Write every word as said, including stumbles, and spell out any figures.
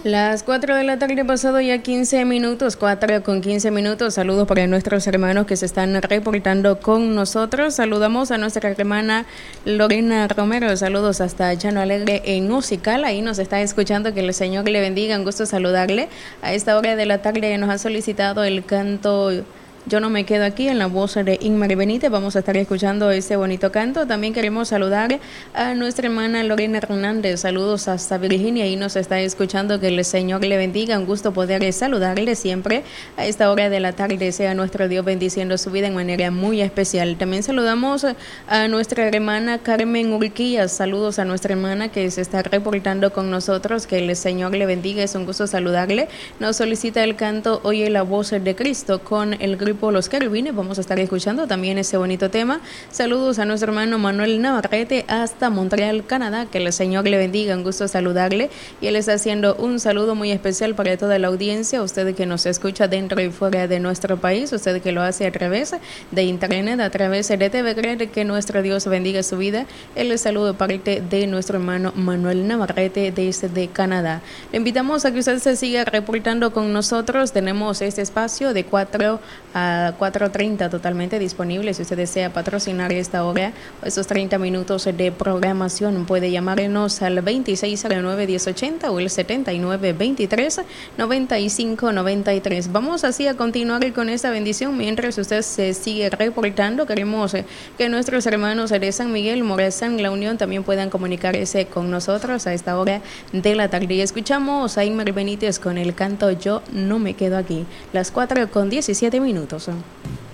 Las cuatro de la tarde pasado ya quince minutos, cuatro con quince minutos. Saludos para nuestros hermanos que se están reportando con nosotros. Saludamos a nuestra hermana Lorena Romero. Saludos hasta Llano Alegre en Ucical. Ahí nos está escuchando. Que el Señor le bendiga. Un gusto saludarle. A esta hora de la tarde nos ha solicitado el canto Yo no me quedo aquí, en la voz de Inmar Benítez. Vamos a estar escuchando este bonito canto. También queremos saludar a nuestra hermana Lorena Hernández. Saludos hasta Virginia, ahí nos está escuchando. Que el Señor le bendiga. Un gusto poder saludarle siempre a esta hora de la tarde. Sea nuestro Dios bendiciendo su vida en manera muy especial. También saludamos a nuestra hermana Carmen Urquía. Saludos a nuestra hermana que se está reportando con nosotros. Que el Señor le bendiga. Es un gusto saludarle. Nos solicita el canto Oye la voz de Cristo con el grupo Los Querubines. Vamos a estar escuchando también ese bonito tema. Saludos a nuestro hermano Manuel Navarrete hasta Montreal, Canadá. Que el Señor le bendiga. Un gusto saludarle. Y él está haciendo un saludo muy especial para toda la audiencia. Usted que nos escucha dentro y fuera de nuestro país. Usted que lo hace a través de internet, a través de T V Grande. Que nuestro Dios bendiga su vida. El saludo de parte de nuestro hermano Manuel Navarrete desde Canadá. Le invitamos a que usted se siga reportando con nosotros. Tenemos este espacio de cuatro a cuatro treinta totalmente disponible. Si usted desea patrocinar esta hora o estos treinta minutos de programación, puede llamarnos al veintiséis cero nueve, diez ochenta o el setenta y nueve, veintitrés, noventa y cinco, noventa y tres. Vamos así a continuar con esta bendición mientras usted se sigue reportando. Queremos que nuestros hermanos de San Miguel, Morazán, La Unión también puedan comunicarse con nosotros a esta hora de la tarde. Y escuchamos a Inmar Benítez con el canto Yo no me quedo aquí. Las cuatro con diecisiete minutos.